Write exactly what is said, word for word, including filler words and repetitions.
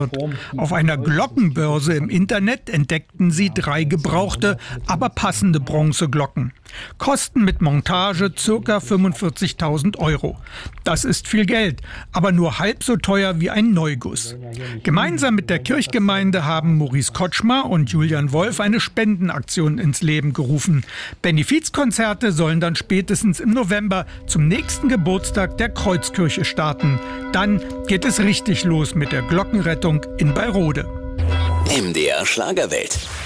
Auf einer Glockenbörse im Internet entdeckten sie drei gebrauchte, aber passende Bronzeglocken. Kosten mit Montage ca. fünfundvierzigtausend Euro. Das ist viel Geld, aber nur halb so teuer wie ein Neuguss. Gemeinsam mit der Kirchgemeinde haben Maurice Kotschmer und Julian Wolf eine Spendenaktion ins Leben gerufen. Benefizkonzerte sollen dann spätestens im November zum nächsten Geburtstag der Kreuzkirche starten. Dann geht es richtig los mit der Glockenrettung in Beirode. M D R Schlagerwelt.